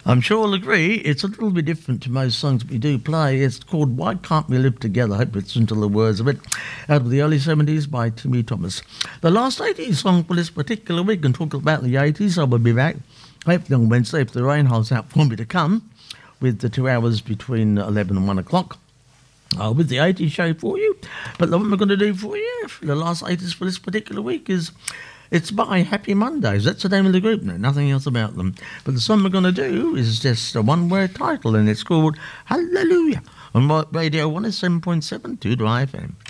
I'm sure you'll agree it's a little bit different to most songs we do play. It's called Why Can't We Live Together? I hope it's into the words of it. Out of the early 70s by Timmy Thomas. The last 80s song for this particular week, and talk about the 80s. I will be back hopefully on Wednesday if the rain holds out for me to come, with the 2 hours between 11 and 1 o'clock. With the 80s show for you. But the one we're going to do for you for the last 80s for this particular week is, it's by Happy Mondays. That's the name of the group now, nothing else about them. But the song we're going to do is just a one-word title, and it's called Hallelujah on Radio 107.7 2 FM.